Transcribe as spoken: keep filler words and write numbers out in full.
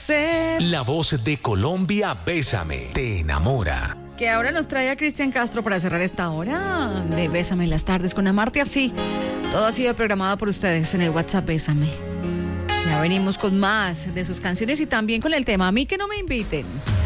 sed. La voz de Colombia, Bésame, te enamora. Que ahora nos trae a Cristian Castro para cerrar esta hora de Bésame en las tardes con Amarte Así. Todo ha sido programado por ustedes en el WhatsApp Bésame. Ya venimos con más de sus canciones y también con el tema A mí que no me inviten.